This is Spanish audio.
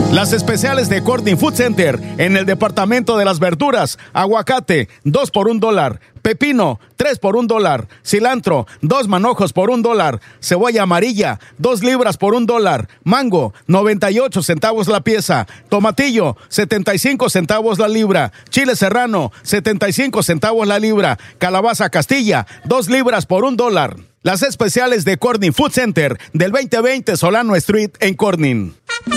Las especiales de Corning Food Center en el departamento de las verduras: aguacate, 2 por $1. Pepino, 3 por $1. Cilantro, 2 manojos por $1. Cebolla amarilla, 2 libras por $1. Mango, 98 centavos la pieza. Tomatillo, 75 centavos la libra. Chile serrano, 75 centavos la libra. Calabaza Castilla, 2 libras por $1. Las especiales de Corning Food Center del 2020 Solano Street en Corning.